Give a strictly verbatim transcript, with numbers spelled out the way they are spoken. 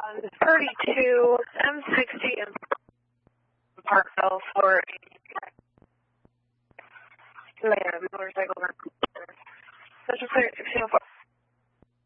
on thirty-two M sixty in Parkville for a motorcycle